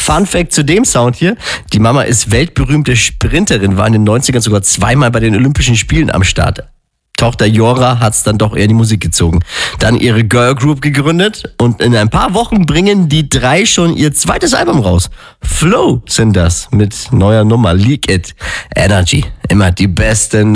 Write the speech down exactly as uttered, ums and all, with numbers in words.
Fun Fact zu dem Sound hier. Die Mama ist weltberühmte Sprinterin, war in den neunzigern sogar zweimal bei den Olympischen Spielen am Start. Tochter Jora hat's dann doch eher in die Musik gezogen. Dann ihre Girl Group gegründet und in ein paar Wochen bringen die drei schon ihr zweites Album raus. Flow sind das mit neuer Nummer Leak It. Energy, immer die beste